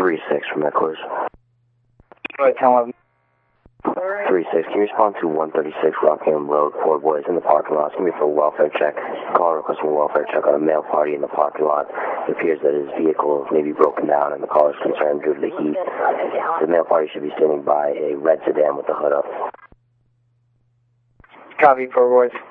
3-6 from headquarters. Right, 10-11. 3-6, can you respond to 136 Rockingham Road, 4 boys in the parking lot? It's going to be for a welfare check. Caller requesting a welfare check on a male party in the parking lot. It appears that his vehicle may be broken down and the caller is concerned due to the heat. The male party should be standing by a red sedan with the hood up. Copy, 4 boys.